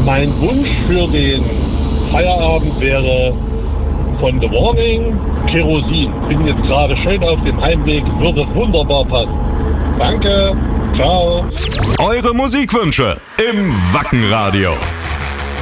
Mein Wunsch für den Feierabend wäre von The Warning Kerosin. Bin jetzt gerade schön auf dem Heimweg, würde wunderbar passen. Danke, ciao. Eure Musikwünsche im Wackenradio.